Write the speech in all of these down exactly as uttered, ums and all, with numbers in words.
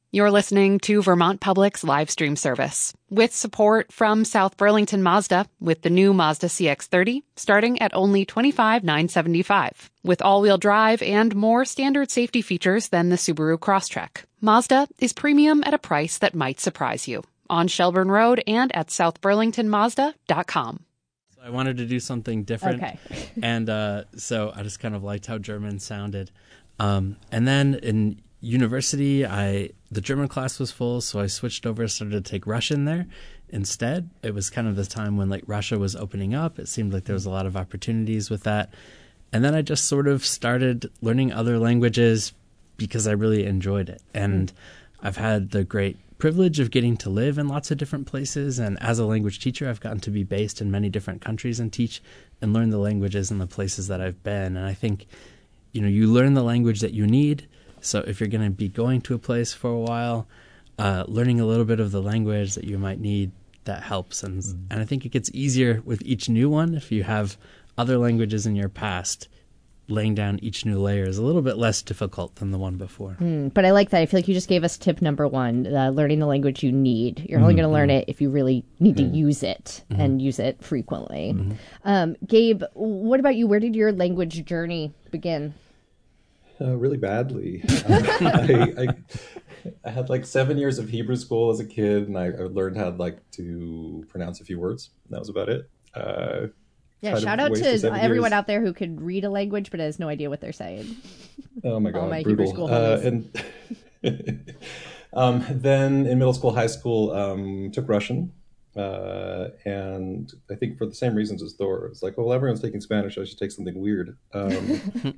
You're listening to Vermont Public's live stream service with support from South Burlington Mazda with the new Mazda C X thirty starting at only twenty-five thousand nine hundred seventy-five dollars with all-wheel drive and more standard safety features than the Subaru Crosstrek. Mazda is premium at a price that might surprise you. On Shelburne Road and at south burlington mazda dot com. So I wanted to do something different. Okay. and uh, so I just kind of liked how German sounded. Um, and then in university, I the German class was full, so I switched over and started to take Russian there instead. It was kind of the time when like Russia was opening up. It seemed like there was a lot of opportunities with that. And then I just sort of started learning other languages because I really enjoyed it. And I've had the great privilege of getting to live in lots of different places. And as a language teacher, I've gotten to be based in many different countries and teach and learn the languages in the places that I've been. And I think, you know, you learn the language that you need. So if you're going to be going to a place for a while, uh, learning a little bit of the language that you might need, that helps. And mm. and I think it gets easier with each new one. If you have other languages in your past, laying down each new layer is a little bit less difficult than the one before. Mm, but I like that. I feel like you just gave us tip number one, uh, learning the language you need. You're only mm-hmm. going to learn it if you really need mm-hmm. to use it mm-hmm. and use it frequently. Mm-hmm. Um, Gabe, what about you? Where did your language journey begin? Uh, really badly. um, I, I, I had like seven years of Hebrew school as a kid, and I, I learned how like to pronounce a few words. That was about it. Uh, yeah, shout out to everyone years. out there who could read a language but has no idea what they're saying. Oh my god, All my brutal. Hebrew school uh, and um, then in middle school, high school, um, took Russian. Uh, and I think for the same reasons as Thor, it's like, well, everyone's taking Spanish, I should take something weird. Um,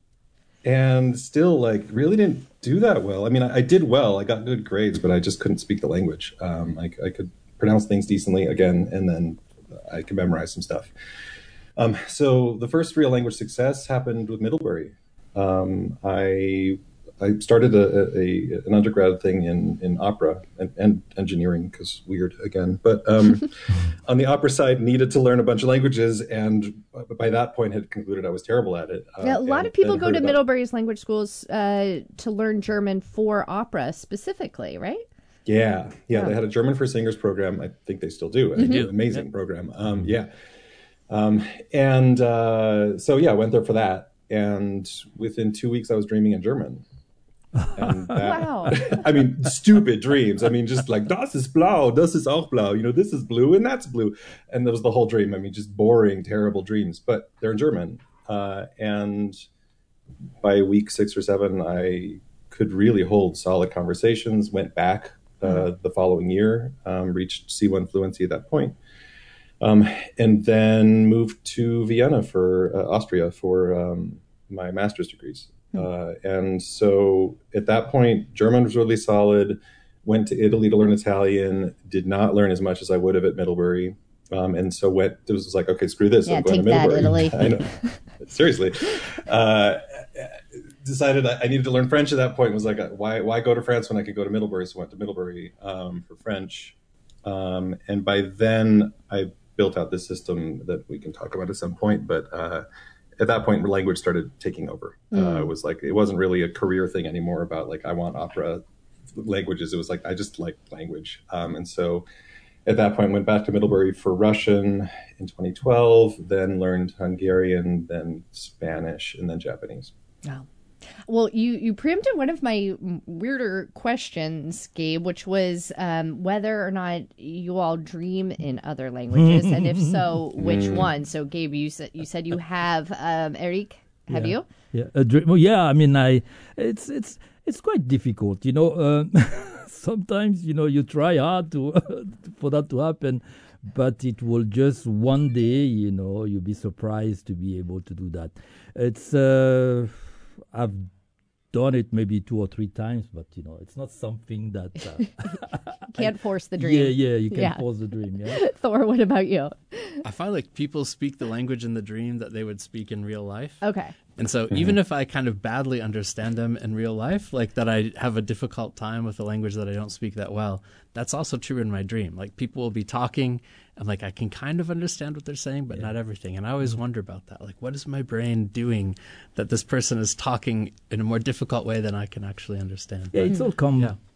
and still, like, really didn't do that well. I mean, I, I did well. I got good grades, but I just couldn't speak the language. Um, I, I could pronounce things decently again, and then I could memorize some stuff. Um, so the first real language success happened with Middlebury. Um, I I started a, a an undergrad thing in, in opera and, and engineering, because weird again. But um, on the opera side, needed to learn a bunch of languages, and by that point had concluded I was terrible at it. Uh, yeah, a lot and, of people go to about... Middlebury's language schools uh, to learn German for opera specifically, right? Yeah, yeah, yeah. They had a German for Singers program. I think they still do. Mm-hmm. An amazing yeah. program. Um, yeah. Um, and uh, so, yeah, I went there for that. And within two weeks, I was dreaming in German. And that, wow. I mean, stupid dreams. I mean, just like, das ist blau, das ist auch blau. You know, this is blue and that's blue. And that was the whole dream. I mean, just boring, terrible dreams. But they're in German. Uh, and by week six or seven, I could really hold solid conversations, went back uh, the following year, um, reached C one fluency at that point. Um, and then moved to Vienna for uh, Austria for um, my master's degrees. Uh, and so at that point, German was really solid, went to Italy to learn Italian, did not learn as much as I would have at Middlebury. Um, and so went, it was like, okay, screw this. Yeah, I'm going take to Middlebury. That, I know. Seriously. Uh, decided I, I needed to learn French at that point. Was like, why, why go to France when I could go to Middlebury? So went to Middlebury um, for French. Um, and by then I built out this system that we can talk about at some point, but uh, at that point, language started taking over. Mm. Uh, it was like, it wasn't really a career thing anymore about like, I want opera languages. It was like, I just like language. Um, and so at that point, went back to Middlebury for Russian in twenty twelve, then learned Hungarian, then Spanish, and then Japanese. Wow. Well, you, you preempted one of my weirder questions, Gabe, which was um, whether or not you all dream in other languages, and if so, which mm. one? So, Gabe, you said you said you have. Um, Eric, have yeah. you? Yeah, a dream. Well, yeah. I mean, I it's it's it's quite difficult, you know. Um, sometimes, you know, you try hard to for that to happen, but it will just one day, you know, you'll be surprised to be able to do that. It's. Uh, I've done it maybe two or three times, but you know, it's not something that uh, can't I, force the dream. Yeah, yeah, you can't yeah. force the dream. Yeah. Thor, what about you? I find like people speak the language in the dream that they would speak in real life. Okay. And so mm-hmm. even if I kind of badly understand them in real life, like that I have a difficult time with a language that I don't speak that well, that's also true in my dream. Like people will be talking and like I can kind of understand what they're saying, but yeah. not everything. And I always wonder about that. Like, what is my brain doing that this person is talking in a more difficult way than I can actually understand? Yeah, it's all come yeah.